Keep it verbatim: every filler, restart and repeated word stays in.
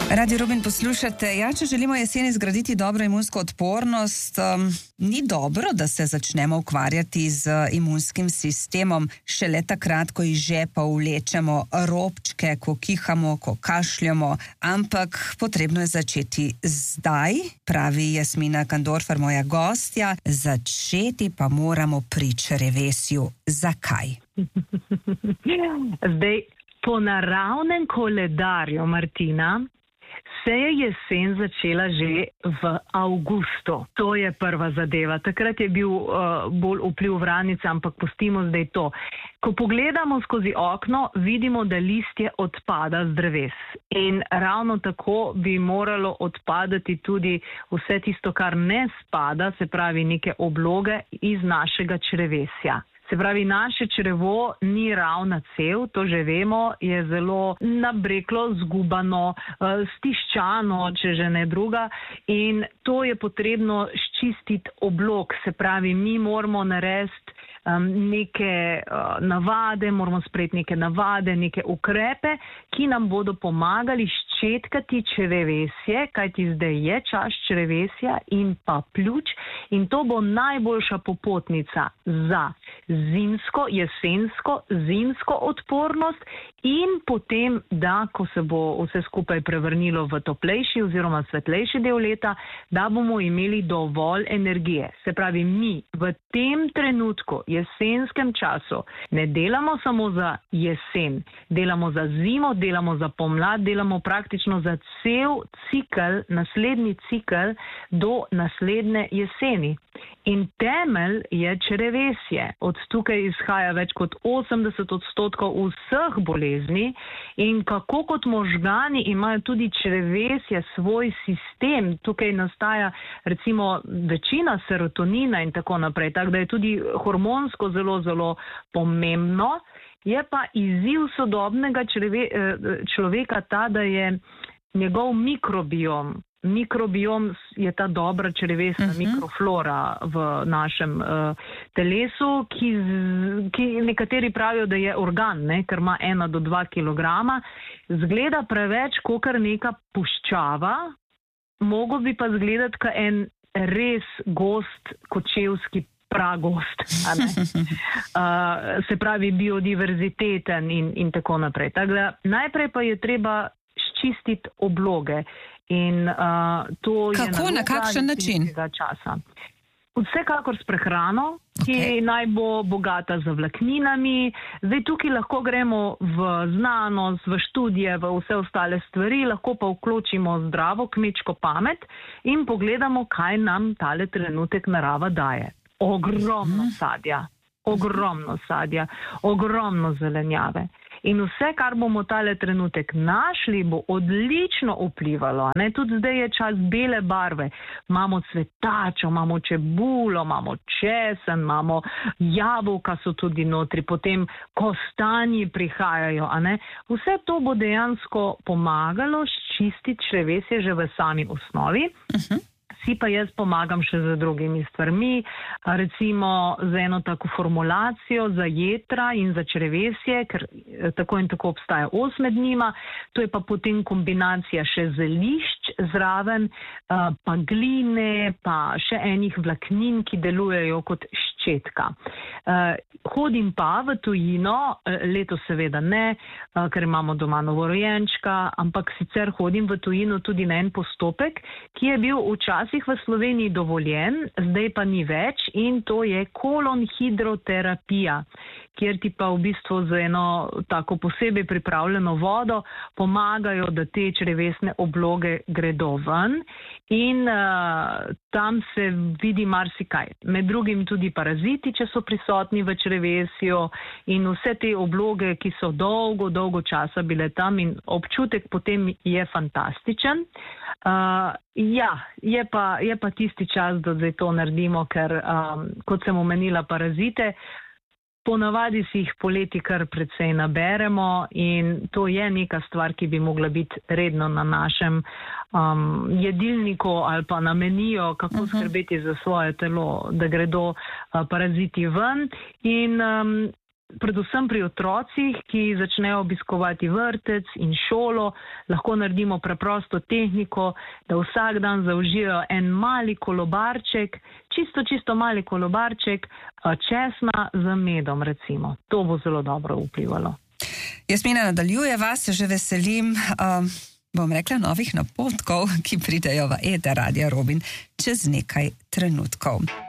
Radio Rubin poslušate. Ja, če želimo jeseni zgraditi dobro imunsko odpornost, um, ni dobro, da se začnemo ukvarjati z imunskim sistemom šele takrat, ko iz žepa vlečemo robčke, ko kihamo, ko kašljamo, ampak potrebno je začeti zdaj, pravi Jasmina Kandorfer, moja gostja. Začeti pa moramo pri črevesju. Zakaj? Zdaj, po naravnem koledarju, Martina, se je jesen začela že v avgustu. To je prva zadeva. Takrat je bil uh, bolj vpliv vranice, ampak pustimo zdaj to. Ko pogledamo skozi okno, vidimo, da listje odpada z dreves. In ravno tako bi moralo odpadati tudi vse tisto, kar ne spada, se pravi neke obloge iz našega črevesja. Se pravi, naše črevo ni ravna cev, to že vemo, je zelo nabreklo, zgubano, stiščano, če že ne druga. In to je potrebno ščistiti oblog, se pravi, mi moramo narediti um, neke uh, navade, moramo sprejeti neke navade, neke ukrepe, ki nam bodo pomagali ščetkati črevesje, kajti zdaj je čas črevesja in pa pljuč. In to bo najboljša popotnica za zimsko, jesensko, zimsko odpornost in potem, da ko se bo vse skupaj prevrnilo v toplejši oziroma svetlejši del leta, da bomo imeli dovolj energije. Se pravi, mi v tem trenutku, jesenskem času, ne delamo samo za jesen, delamo za zimo, delamo za pomlad, delamo praktično za cel cikl, naslednji cikl do naslednje jeseni. In temelj je črevesje. Od tukaj izhaja več kot osemdeset odstotkov vseh bolezni in kako kot možgani imajo tudi črevesje svoj sistem. Tukaj nastaja recimo večina serotonina in tako naprej, tako da je tudi hormonsko zelo, zelo pomembno. Je pa izziv sodobnega čreve, človeka ta, da je njegov mikrobiom, Mikrobiom je ta dobra črevesna uh-huh. mikroflora v našem uh, telesu, ki, z, ki nekateri pravijo, da je organ, ne, ker ima ena do dva kilograma. Zgleda preveč kakor neka puščava, mogo bi pa zgledati ka en res gost kočevski pragost, a ne? uh, se pravi biodiverziteten in, in tako naprej. Tako da najprej pa je treba ščistiti obloge. In, uh, to Kako, je na kakšen način? Časa. Vsekakor s prehrano, ki okay. naj bo bogata z vlakninami. Zdaj tukaj lahko gremo v znanost, v študije, v vse ostale stvari, lahko pa vključimo zdravo kmečko pamet in pogledamo, kaj nam tale trenutek narava daje. Ogromno uh-huh. sadja, ogromno sadja, ogromno zelenjave. In vse, kar bomo tale trenutek našli, bo odlično vplivalo. Ne? Tudi zdaj je čas bele barve. Imamo cvetačo, imamo čebulo, imamo česen, imamo jabolka so tudi notri, potem kostanji prihajajo. A ne? Vse to bo dejansko pomagalo ščistiti črevesje že v sami osnovi. Uh-huh. Si pa jaz pomagam še z drugimi stvarmi, recimo z eno tako formulacijo za jetra in za črevesje, ker tako in tako obstaja os med njima, to je pa potem kombinacija še zelišč zraven, pa gline, pa še enih vlaknin, ki delujejo kot ščetka. Hodim pa v tujino, letos seveda ne, ker imamo doma novorojenčka, ampak sicer hodim v tujino tudi na en postopek, ki je bil včasih v Sloveniji dovoljen, zdaj pa ni več in to je kolonhidroterapija, kjer ti pa v bistvu z eno tako posebej pripravljeno vodo pomagajo, da te črevesne obloge gredo ven in uh, tam se vidi marsikaj. Med drugim tudi paraziti, če so prisotni v črevesju in vse te obloge, ki so dolgo, dolgo časa bile tam in občutek potem je fantastičen. Uh, ja, je pa, je pa tisti čas, da zdaj to naredimo, ker um, kot sem omenila parazite, ponavadi si jih poleti kar precej naberemo in to je neka stvar, ki bi mogla biti redno na našem um, jedilniku ali pa na meniju, kako uh-huh. skrbeti za svoje telo, da gredo uh, paraziti ven. In um, predvsem pri otrocih, ki začnejo obiskovati vrtec in šolo, lahko naredimo preprosto tehniko, da vsak dan zaužijo en mali kolobarček, čisto, čisto mali kolobarček česna z medom, recimo. To bo zelo dobro vplivalo. Jasmina nadaljuje, vas se že veselim, um, bom rekla, novih napotkov, ki pridejo v eter Radia Robin čez nekaj trenutkov.